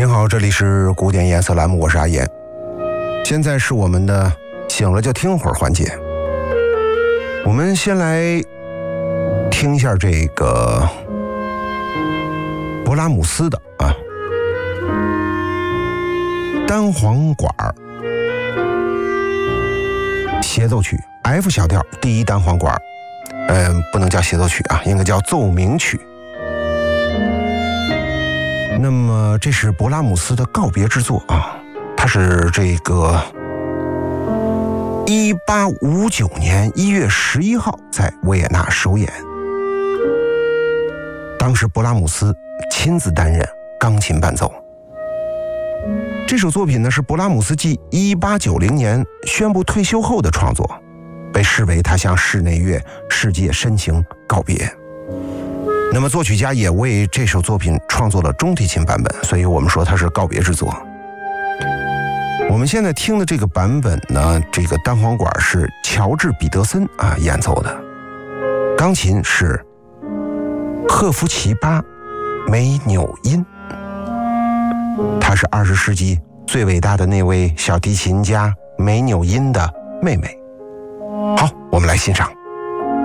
您好，这里是古典颜色栏目，我是阿言。现在是我们的醒了就听会儿环节。我们先来听一下这个勃拉姆斯的单簧管协奏曲 F 小调第一单簧管，不能叫协奏曲应该叫奏鸣曲。那么这是勃拉姆斯的告别之作它是这个1859年1月11号在维也纳首演。当时勃拉姆斯亲自担任钢琴伴奏。这首作品呢是勃拉姆斯继1890年宣布退休后的创作，被视为他向室内乐世界深情告别。那么作曲家也为这首作品创作了中提琴版本，所以我们说它是告别之作。我们现在听的这个版本呢，这个单簧管是乔治彼得森演奏的，钢琴是赫夫奇巴梅纽因，她是20世纪最伟大的那位小提琴家梅纽因的妹妹。好，我们来欣赏。